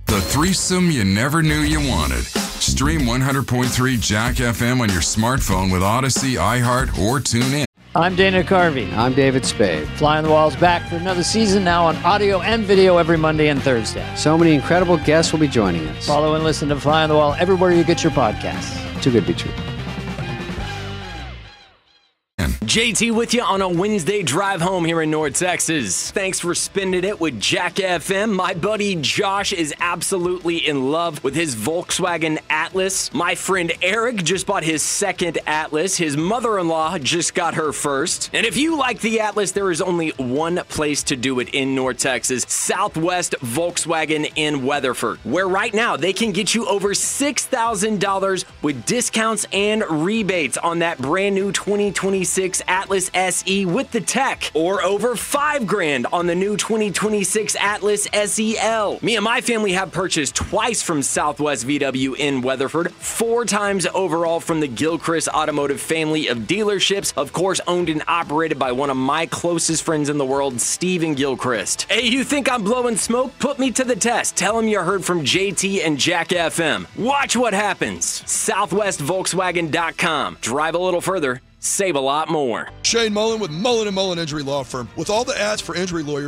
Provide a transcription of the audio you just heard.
The threesome you never knew you wanted. Stream 100.3 Jack FM on your smartphone with Odyssey, iHeart, or TuneIn. I'm Dana Carvey. I'm David Spade. Fly on the Wall's back for another season, now on audio and video every Monday and Thursday. So many incredible guests will be joining us. Follow and listen to Fly on the Wall everywhere you get your podcasts. Too good to be true. JT with you on a Wednesday drive home here in North Texas. Thanks for spending it with Jack FM. My buddy Josh is absolutely in love with his Volkswagen Atlas. My friend Eric just bought his second Atlas. His mother-in-law just got her first. And if you like the Atlas, there is only one place to do it in North Texas, Southwest Volkswagen in Weatherford, where right now they can get you over $6,000 with discounts and rebates on that brand new 2026 Atlas SE with the tech, or over $5,000 on the new 2026 Atlas SEL. Me and my family have purchased twice from Southwest VW in Weatherford, 4 times overall from the Gilchrist Automotive family of dealerships, of course owned and operated by one of my closest friends in the world, Steven Gilchrist. Hey, you think I'm blowing smoke? Put me to the test. Tell him you heard from JT and Jack FM. Watch what happens. SouthwestVolkswagen.com. Drive a little further. Save a lot more. Shane Mullen with Mullen & Mullen Injury Law Firm. With all the ads for injury lawyers